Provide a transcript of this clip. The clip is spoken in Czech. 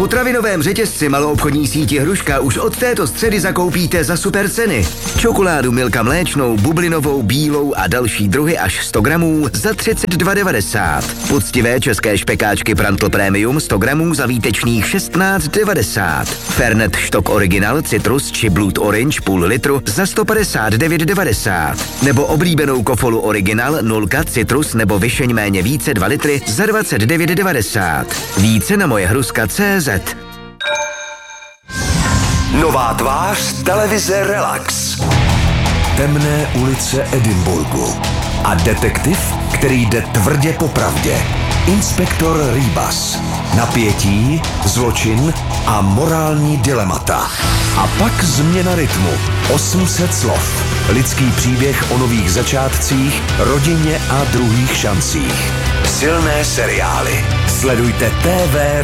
potravinovém řetězci maloobchodní síti Hruška už od této středy zakoupíte za super ceny. Čokoládu Milka mléčnou, bublinovou, bílou a další druhy až 100 gramů za 32,90. Poctivé české špekáčky Prantl Premium 100 gramů za výtečných 16,90. Fernet Štok Original Citrus či Blood Orange půl litru za 159,90. Nebo oblíbenou Kofolu Original 0 Citrus nebo Vyšeň méně více 2 litry za 29,90. Více na mojehruska.cz. Nová tvář televize Relax. Temné ulice Edinburghu a detektiv, který jde tvrdě po pravdě. Inspektor Rýbas. Napětí, zločin a morální dilemata. A pak změna rytmu. 800 slov. Lidský příběh o nových začátcích, rodině a druhých šancích. Silné seriály. Sledujte TV